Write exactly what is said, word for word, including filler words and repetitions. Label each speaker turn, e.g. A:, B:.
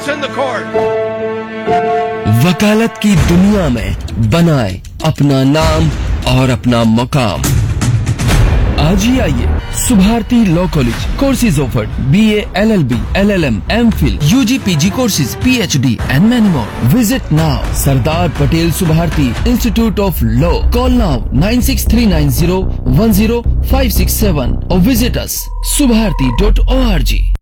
A: वकालत की दुनिया में बनाए अपना नाम और अपना मकाम। आज ही आइए Subharti law college. Courses offered B A, L L B, L L M, M Phil, you ji, P G courses, P H D and many more. Visit now Sardar Patel Subharti Institute of Law. Call now nine six three nine zero one zero five six seven or visit us subharti dot org.